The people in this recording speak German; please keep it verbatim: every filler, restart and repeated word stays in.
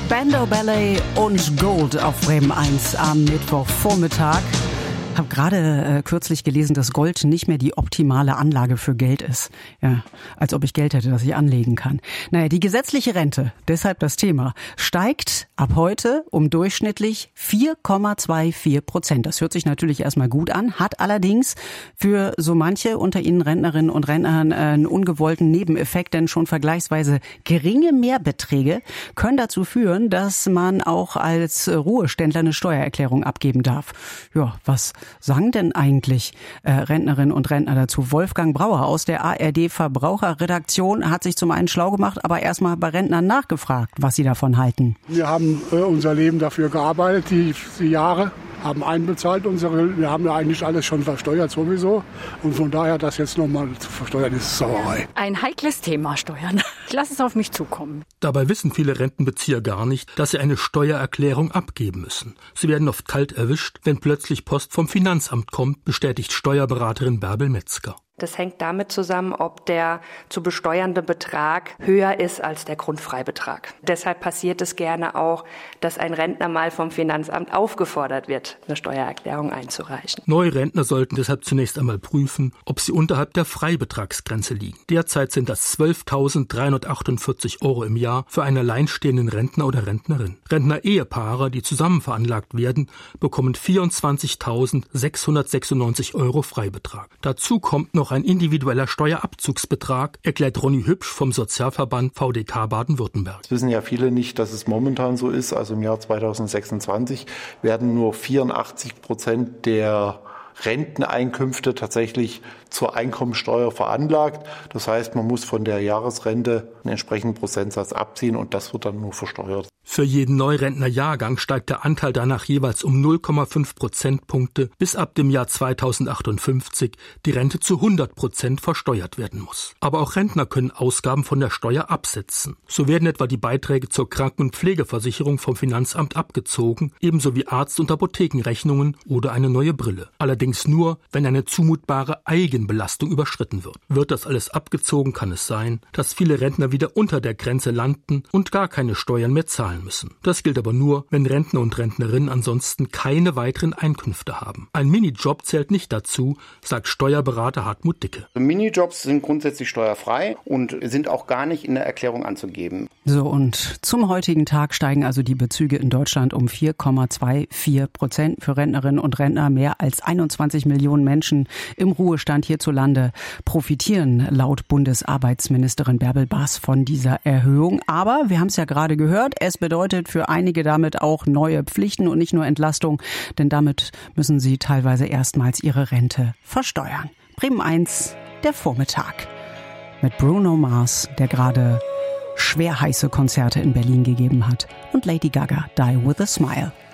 Spandau Ballet und Gold auf Bremen eins am Mittwochvormittag. Ich habe gerade äh, kürzlich gelesen, dass Gold nicht mehr die optimale Anlage für Geld ist. Ja, als ob ich Geld hätte, das ich anlegen kann. Naja, die gesetzliche Rente, deshalb das Thema, steigt ab heute um durchschnittlich vier Komma vierundzwanzig Prozent. Das hört sich natürlich erstmal gut an, hat allerdings für so manche unter Ihnen Rentnerinnen und Rentnern einen ungewollten Nebeneffekt, denn schon vergleichsweise geringe Mehrbeträge können dazu führen, dass man auch als Ruheständler eine Steuererklärung abgeben darf. Ja, was sagen denn eigentlich äh, Rentnerinnen und Rentner dazu? Wolfgang Brauer aus der A R D Verbraucherredaktion hat sich zum einen schlau gemacht, aber erstmal bei Rentnern nachgefragt, was sie davon halten. Wir haben äh, unser Leben dafür gearbeitet, die, die Jahre, haben einbezahlt. Unsere, wir haben ja eigentlich alles schon versteuert sowieso. Und von daher, das jetzt nochmal zu versteuern, ist Sauerei. Ein heikles Thema, Steuern. Ich lasse es auf mich zukommen. Dabei wissen viele Rentenbezieher gar nicht, dass sie eine Steuererklärung abgeben müssen. Sie werden oft kalt erwischt, wenn plötzlich Post vom Finanzamt kommt, bestätigt Steuerberaterin Bärbel Metzger. Das hängt damit zusammen, ob der zu besteuernde Betrag höher ist als der Grundfreibetrag. Deshalb passiert es gerne auch, dass ein Rentner mal vom Finanzamt aufgefordert wird, eine Steuererklärung einzureichen. Neue Rentner sollten deshalb zunächst einmal prüfen, ob sie unterhalb der Freibetragsgrenze liegen. Derzeit sind das zwölftausenddreihundertachtundvierzig Euro im Jahr für einen alleinstehenden Rentner oder Rentnerin. Rentner-Ehepaare, die zusammen veranlagt werden, bekommen vierundzwanzigtausendsechshundertsechsundneunzig Euro Freibetrag. Dazu kommt noch ein individueller Steuerabzugsbetrag, erklärt Ronny Hübsch vom Sozialverband V D K Baden-Württemberg. Das wissen ja viele nicht, dass es momentan so ist. Also im Jahr zweitausendsechsundzwanzig werden nur vierundachtzig Prozent der Renteneinkünfte tatsächlich zur Einkommensteuer veranlagt. Das heißt, man muss von der Jahresrente einen entsprechenden Prozentsatz abziehen und das wird dann nur versteuert. Für jeden Neurentnerjahrgang steigt der Anteil danach jeweils um null Komma fünf Prozentpunkte, bis ab dem Jahr zweitausendachtundfünfzig die Rente zu hundert Prozent versteuert werden muss. Aber auch Rentner können Ausgaben von der Steuer absetzen. So werden etwa die Beiträge zur Kranken- und Pflegeversicherung vom Finanzamt abgezogen, ebenso wie Arzt- und Apothekenrechnungen oder eine neue Brille. Allerdings nur, wenn eine zumutbare Eigenbelastung überschritten wird. Wird das alles abgezogen, kann es sein, dass viele Rentner wieder unter der Grenze landen und gar keine Steuern mehr zahlen müssen. Das gilt aber nur, wenn Rentner und Rentnerinnen ansonsten keine weiteren Einkünfte haben. Ein Minijob zählt nicht dazu, sagt Steuerberater Hartmut Dicke. Minijobs sind grundsätzlich steuerfrei und sind auch gar nicht in der Erklärung anzugeben. So, und zum heutigen Tag steigen also die Bezüge in Deutschland um vier Komma vierundzwanzig Prozent. Für Rentnerinnen und Rentner mehr als einundzwanzig Millionen Menschen im Ruhestand hierzulande profitieren laut Bundesarbeitsministerin Bärbel Baas von dieser Erhöhung. Aber wir haben es ja gerade gehört, es bedeutet für einige damit auch neue Pflichten und nicht nur Entlastung, denn damit müssen sie teilweise erstmals ihre Rente versteuern. Bremen eins, der Vormittag. Mit Bruno Mars, der gerade schwer heiße Konzerte in Berlin gegeben hat, und Lady Gaga, Die With A Smile.